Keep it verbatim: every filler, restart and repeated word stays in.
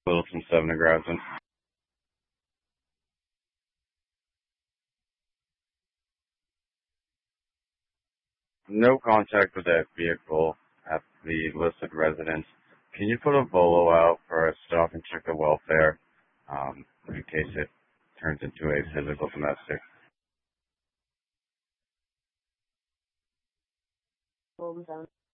Wilson seven to Grafton. No contact with that vehicle at the listed residence. Can you put a Volo out for a stop and check the welfare, um, in case it turns into a physical domestic? Golden Seven.